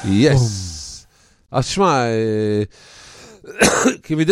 יס. אז שמע, כי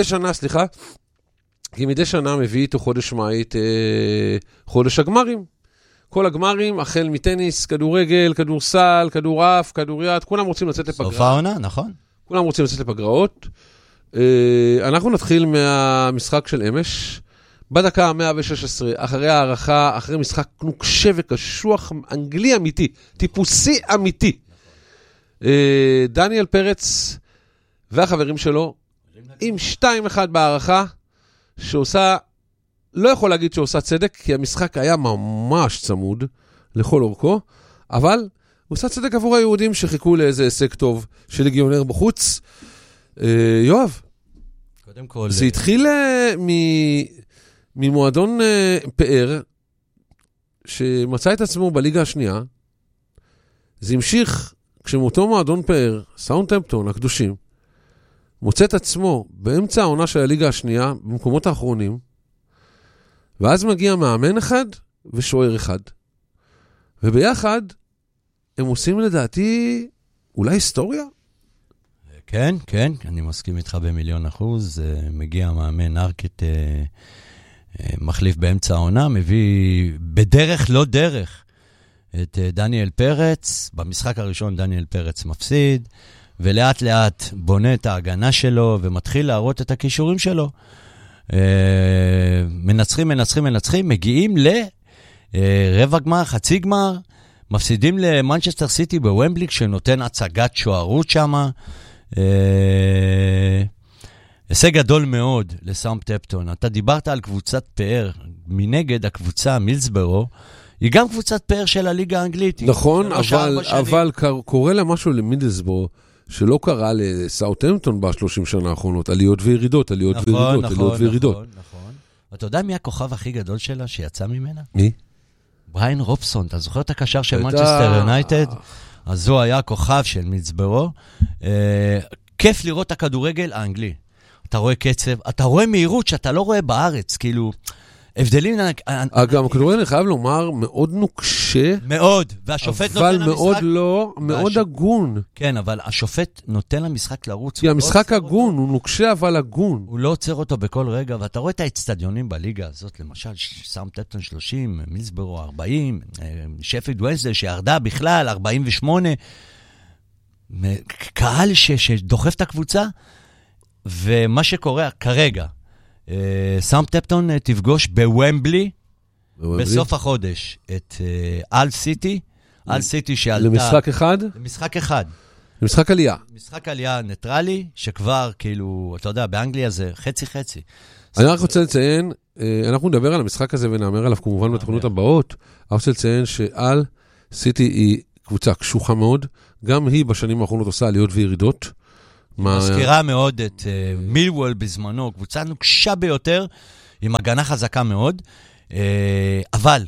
מדי שנה מביא איתו חודש מאי את חודש הגמרים. כל הגמרים, החל מטניס, כדורגל, כדורסל, כדורעף, כדוריד, כולם רוצים לצאת לפגרה. סוף העונה, נכון. כולם רוצים לצאת לפגראות. אנחנו נתחיל מהמשחק של אמש, בדקה 116, אחרי הערכה, אחרי משחק נוקשה וקשוח, אנגלי אמיתי, טיפוסי אמיתי. דניאל פרץ והחברים שלו, עם 2-1 בערכה, שעושה, לא יכול להגיד שעושה צדק, כי המשחק היה ממש צמוד לכל אורכו, אבל הוא עושה צדק עבור היהודים שחיכו לאיזה הישג טוב של לגיונר בחוץ. יואב, קודם כל, זה התחיל ממועדון פאר, שמצא את עצמו בליגה השנייה, זה המשיך כשמאותו מועדון פאר, סאונדהמפטון, הקדושים, מוצא את עצמו באמצע העונה של הליגה השנייה, במקומות האחרונים, ואז מגיע מאמן אחד ושוער אחד. וביחד הם עושים לדעתי אולי היסטוריה? כן, כן, אני מסכים איתך ב1,000,000%. מגיע מאמן ארקט, מחליף באמצע העונה, מביא בדרך לא דרך את דניאל פרץ. במשחק הראשון דניאל פרץ מפסיד, ולאט לאט בונה את ההגנה שלו ומתחיל להראות את הכישורים שלו. מנצחים, מגיעים לרבע גמר, חצי גמר, מפסידים למנצ'סטר סיטי בוומבלי, שנותן הצגת שוערות שם. הישג גדול מאוד לסאות'המפטון. אתה דיברת על קבוצת פאר, מנגד הקבוצה מילסברו, היא גם קבוצת פאר של הליגה האנגלית. נכון, אבל קורה לה משהו למילסברו, שלא קרה לסאות'המפטון ב30 שנה האחרונות, עליות וירידות, עליות וירידות. נכון. אתה יודע מי הכוכב הכי גדול שלה שיצא ממנה? מי? בריין רובסון. אתה זוכר את הקשר של מנצ'סטר יונייטד? אז הוא היה הכוכב של מילסברו. כיף לראות את הכדורגל האנגלי. אתה רואה קצב, אתה רואה מהירות שאתה לא רואה בארץ, כאילו, הבדלים... גם הכדורגל, אני חייב לומר, מאוד נוקשה. מאוד, והשופט נותן למשחק... אבל מאוד לא, מאוד הגון. כן, אבל השופט נותן למשחק לרוץ. כי המשחק הגון, הוא נוקשה אבל הגון. הוא לא עוצר אותו בכל רגע, ואתה רואה את האצטדיונים בליגה הזאת, למשל, סאות'המפטון 30, מילסברו 40, שפילד וונסדל שירדה בכלל, 48, קהל שדוחף את הקבוצה, ומה שקורה כרגע, סאות'המפטון תפגוש בוומבלי בסוף החודש את אל סיטי שעלתה... למשחק אחד? למשחק אחד. למשחק עלייה. משחק עלייה ניטרלי, שכבר כאילו, אתה יודע, באנגליה זה חצי-חצי. אני רק רוצה לציין, אנחנו נדבר על המשחק הזה ונאמר עליו כמובן בתכונות הבאות, אני רוצה לציין שאל סיטי היא קבוצה קשוחה מאוד, גם היא בשנים האחרונות עושה עליות וירידות. מזכירה מאוד את מילוול בזמנו, קבוצה נוקשה ביותר, עם הגנה חזקה מאוד, אבל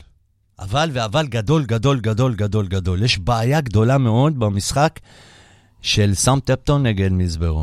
גדול. יש בעיה גדולה מאוד במשחק של סאות'המפטון נגד מילסברו.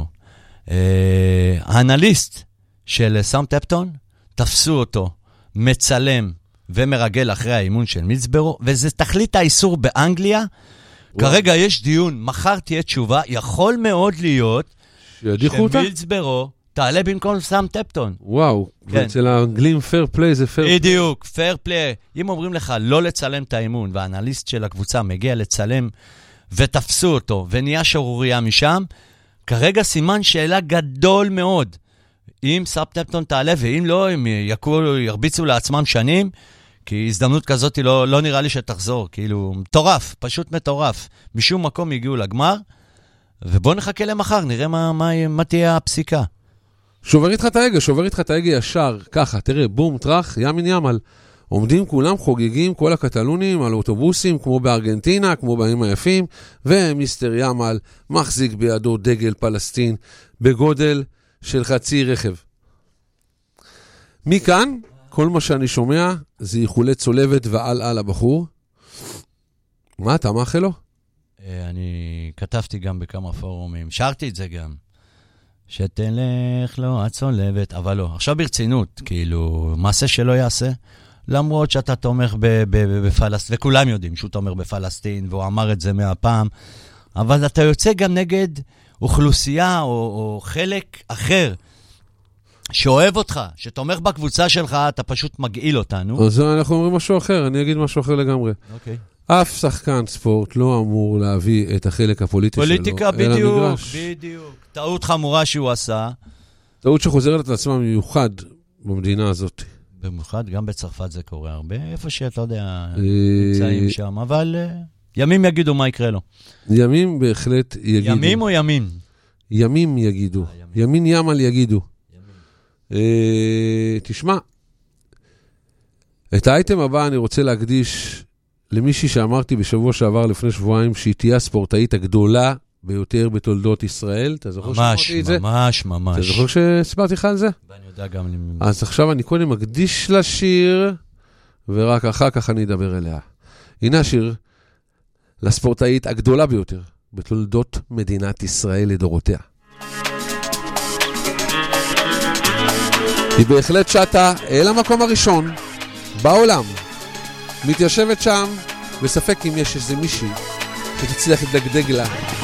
האנליסט של סאות'המפטון תפסו אותו, מצלם ומרגל אחרי האימון של מילסברו, וזה תכלית האיסור באנגליה. כרגע יש דיון, מחר תהיה תשובה, יכול מאוד להיות שמילסברו תעלה במקום סאות'המפטון. וואו, ואצל האנגלים פייר פליי זה פייר פליי. בדיוק, פייר פליי. אם אומרים לך לא לצלם את האימון, והאנליסט של הקבוצה מגיע לצלם ותפסו אותו, ונהיה שרוריה משם, כרגע סימן שאלה גדול מאוד. אם סאות'המפטון תעלה, ואם לא, הם ירביצו לעצמם שנים, כי הזדמנות כזאת לא נראה לי שתחזור. כאילו, מטורף, פשוט מטורף. משום מקום הגיעו לגמר, ובואו נחכה למחר, נראה מה תהיה הפסיקה. שובר איתך את ההגה ישר, ככה, תראה, בום, טרח, ימין ימל. עומדים כולם חוגגים, כל הקטלונים, על אוטובוסים, כמו בארגנטינה, כמו בימים היפים, ומיסטר ימל מחזיק בידו דגל פלסטין, בגודל של חצי רכב. מכאן, כל מה שאני שומע, זה איחולי צולבת ועל הבחור. מה אתה מאחל לו? אני כתבתי גם בכמה פורומים, שרתי את זה גם. שתלך לו הצולבת, אבל לא. עכשיו ברצינות, כאילו, מעשה שלא יעשה, למרות שאתה תומך בפלסטין, וכולם יודעים שהוא תומך בפלסטין, והוא אמר את זה מהפעם, אבל אתה יוצא גם נגד אוכלוסייה או חלק אחר שאוהב אותך, שתומך בקבוצה שלך, אתה פשוט מגעיל אותנו. אז אנחנו אומרים משהו אחר, אני אגיד משהו אחר לגמרי. אוקיי. אף שחקן ספורט לא אמור להביא את החלק הפוליטי שלו. פוליטיקה בדיוק, בדיוק. טעות חמורה שהוא עשה. טעות שחוזרת לעצמה מיוחד במדינה הזאת. במיוחד, גם בצרפת זה קורה הרבה, איפה שאתה יודע, נמצאים שם, אבל ימים יגידו מה יקרה לו. ימים בהחלט יגידו. ימים או ימים? ימים יגידו. ימין ימל יגידו. תשמע, את האייטם הבא אני רוצה להקדיש למישהי שאמרתי בשבוע שעבר לפני שבועיים, שהיא תהיה הספורטאית הגדולה ביותר בתולדות ישראל. אתה זוכר שאמרתי את זה? ממש, ממש. אתה זוכר שסיפרתי לך על זה? ואני יודע גם... אז עכשיו אני קודם מקדיש לשיר, ורק אחר כך אני אדבר אליה. הנה השיר לספורטאית הגדולה ביותר בתולדות מדינת ישראל לדורותיה. היא בהחלט שטה אל המקום הראשון בעולם. מתיישבת שם, וספק אם יש איזה מישהי שתצליח לדגדג לה